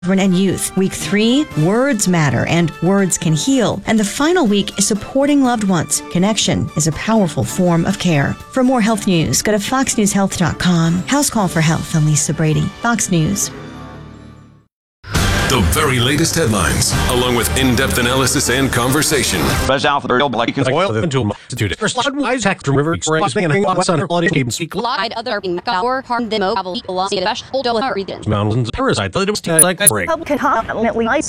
and youth. Week 3, words matter and words can heal. And the final week is supporting loved ones. Connection is a powerful form of care. For more health news, go to foxnewshealth.com. House Call for Health. I'm Lisa Brady, Fox News. The very latest headlines, along with in-depth analysis and conversation. Fresh out the black oil into a multitude. First, wise hector river expanding on sun quality games. Glide other or harm them over mountains Parasite that it was like break. Republican